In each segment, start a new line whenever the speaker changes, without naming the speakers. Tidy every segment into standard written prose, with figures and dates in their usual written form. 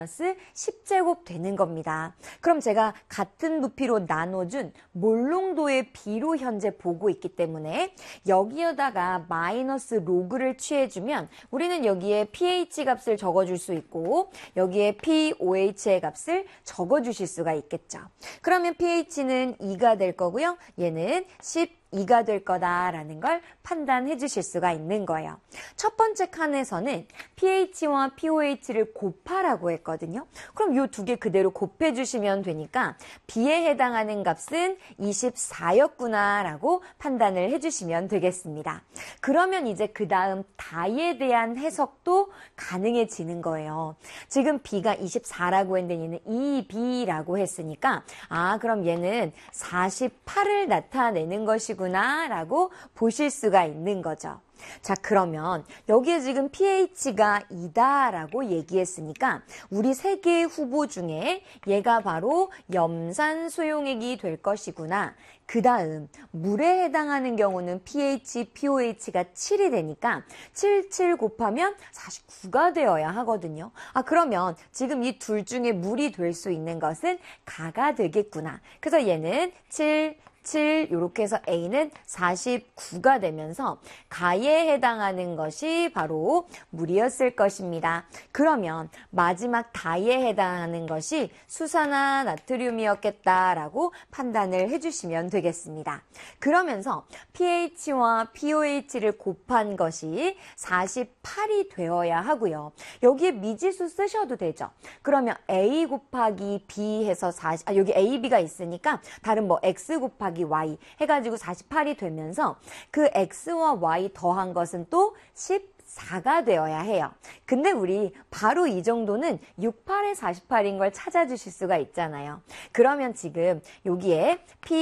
10제곱 되는 겁니다. 그럼 제가 같은 부피로 나눠준 몰롱도의 비로 현재 보고 있기 때문에 여기에다가 마이너스 로그를 취해주면 우리는 여기에 pH 값을 적어줄 수 있고 여기에 pOH의 값을 적어주실 수가 있겠죠. 그러면 pH는 2가 될 거고요. 얘는 12가 될 거다라는 걸 판단해 주실 수가 있는 거예요. 첫 번째 칸에서는 pH와 pOH를 곱하라고 했거든요. 그럼 이 두 개 그대로 곱해 주시면 되니까 B에 해당하는 값은 24였구나 라고 판단을 해 주시면 되겠습니다. 그러면 이제 그 다음 다에 대한 해석도 가능해지는 거예요. 지금 B가 24라고 했는데 얘는 2B라고 했으니까 그럼 얘는 48을 나타내는 것이구나 라고 보실 수가 있는 거죠. 자, 그러면 여기에 지금 pH가 2다라고 얘기했으니까 우리 세 개의 후보 중에 얘가 바로 염산 수용액이 될 것이구나. 그 다음 물에 해당하는 경우는 pH, pOH가 7이 되니까 7 곱하면 49가 되어야 하거든요. 그러면 지금 이 둘 중에 물이 될 수 있는 것은 가가 되겠구나. 그래서 얘는 7 이렇게 해서 A는 49가 되면서 가에 해당하는 것이 바로 물이었을 것입니다. 그러면 마지막 다에 해당하는 것이 수산화 나트륨이었겠다라고 판단을 해주시면 되겠습니다. 그러면서 pH와 pOH를 곱한 것이 48이 되어야 하고요. 여기에 미지수 쓰셔도 되죠. 그러면 A 곱하기 B 해서 여기 A, B가 있으니까 다른 X 곱하기 Y 해가지고 48이 되면서 그 X와 Y 더한 것은 또 14가 되어야 해요. 근데 우리 바로 이 정도는 68에 48인 걸 찾아주실 수가 있잖아요. 그러면 지금 여기에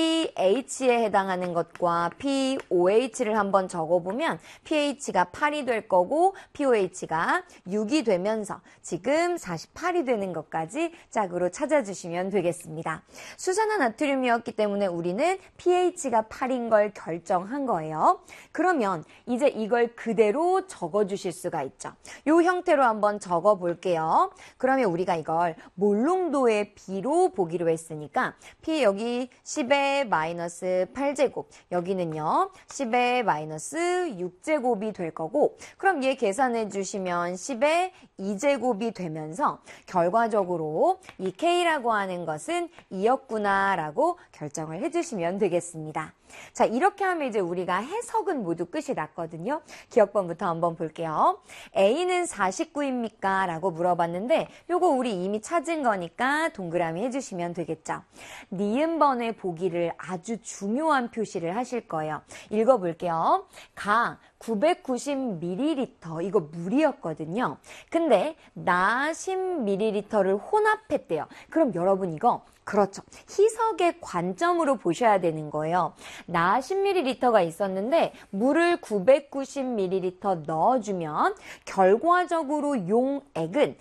pH에 해당하는 것과 pOH를 한번 적어보면 pH가 8이 될 거고 pOH가 6이 되면서 지금 48이 되는 것까지 짝으로 찾아주시면 되겠습니다. 수산화 나트륨이었기 때문에 우리는 pH가 8인 걸 결정한 거예요. 그러면 이제 이걸 그대로 적어주실 수가 있죠. 이 형태로 한번 적어볼게요. 그러면 우리가 이걸 몰롱도의 B로 보기로 했으니까 P 여기 10의 마이너스 8제곱 여기는요 10의 마이너스 6제곱이 될 거고 그럼 얘 계산해 주시면 10의 2제곱이 되면서 결과적으로 이 K라고 하는 것은 2였구나 라고 결정을 해주시면 되겠습니다. 자, 이렇게 하면 이제 우리가 해석은 모두 끝이 났거든요. 기억번부터 한번 볼게요. A는 49입니까? 라고 물어봤는데 요거 우리 이미 찾은 거니까 동그라미 해주시면 되겠죠. 니은번의 보기를 아주 중요한 표시를 하실 거예요. 읽어볼게요. 가 990ml 이거 물이었거든요. 근데 나 10ml를 혼합했대요. 그럼 여러분 이거 그렇죠. 희석의 관점으로 보셔야 되는 거예요. 나 10ml가 있었는데 물을 990ml 넣어주면 결과적으로 용액은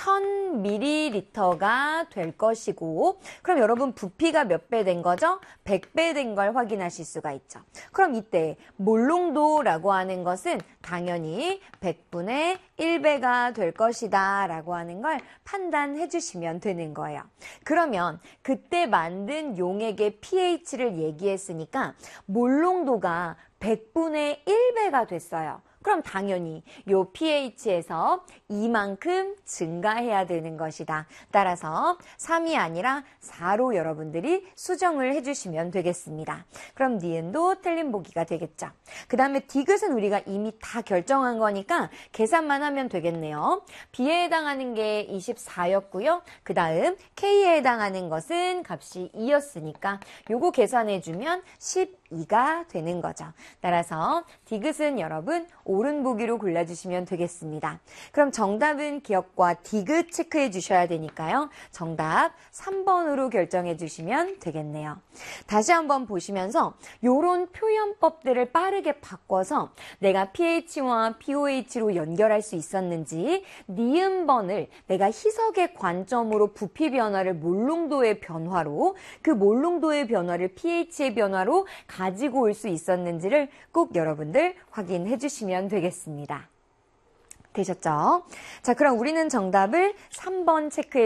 1000ml가 될 것이고 그럼 여러분 부피가 몇 배 된 거죠? 100배 된 걸 확인하실 수가 있죠. 그럼 이때 몰롱도라고 하는 것은 당연히 100분의 1배가 될 것이다 라고 하는 걸 판단해 주시면 되는 거예요. 그러면 그때 만든 용액의 pH를 얘기했으니까 몰롱도가 100분의 1배가 됐어요. 그럼 당연히 요 pH에서 이만큼 증가해야 되는 것이다. 따라서 3이 아니라 4로 여러분들이 수정을 해주시면 되겠습니다. 그럼 니은도 틀린 보기가 되겠죠. 그 다음에 디귿은 우리가 이미 다 결정한 거니까 계산만 하면 되겠네요. B에 해당하는 게 24였고요. 그 다음 K에 해당하는 것은 값이 2였으니까 요거 계산해주면 12가 되는 거죠. 따라서 디귿은 여러분 옳은 보기로 골라주시면 되겠습니다. 그럼 정답은 기억과 디귿 체크해 주셔야 되니까요. 정답 3번으로 결정해 주시면 되겠네요. 다시 한번 보시면서 이런 표현법들을 빠르게 바꿔서 내가 pH와 pOH로 연결할 수 있었는지 니은번을 내가 희석의 관점으로 부피 변화를 몰롱도의 변화로 그 몰롱도의 변화를 pH의 변화로 가지고 올 수 있었는지를 꼭 여러분들 확인해 주시면 되겠습니다. 되셨죠? 자, 그럼 우리는 정답을 3번 체크해